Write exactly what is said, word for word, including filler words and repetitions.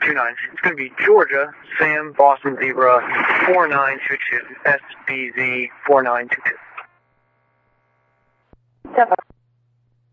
two nine. It's going to be Georgia, Sam, Boston Zebra, four nine two two, S B Z four nine two two. Seven.